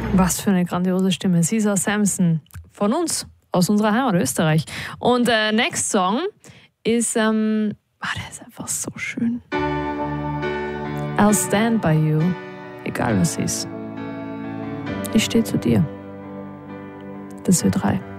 Was für eine grandiose Stimme. Caesar Samson von uns, aus unserer Heimat Österreich. Und next Song ist, der ist einfach so schön. I'll stand by you, egal was ist. Ich stehe zu dir. Das wird 3.